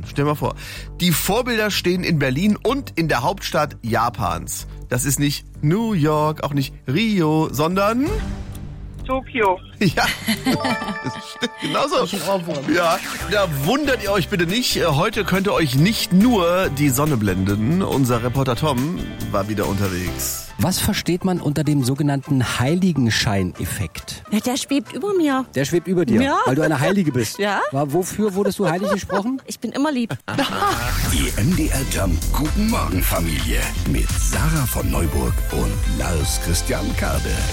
Stell mal vor, die Vorbilder stehen in Berlin und in der Hauptstadt Japans. Das ist nicht New York, auch nicht Rio, sondern... Tokio. Ja, das stimmt genauso. Ja, da wundert ihr euch bitte nicht. Heute könnte euch nicht nur die Sonne blenden. Unser Reporter Tom war wieder unterwegs. Was versteht man unter dem sogenannten Heiligenschein-Effekt? Ja, der schwebt über mir. Der schwebt über dir, Ja. weil du eine Heilige bist. Ja. Wofür wurdest du heilig gesprochen? Ich bin immer lieb. Die MDR Jump Guten Morgen Familie mit Sarah von Neuburg und Lars Christian Kade.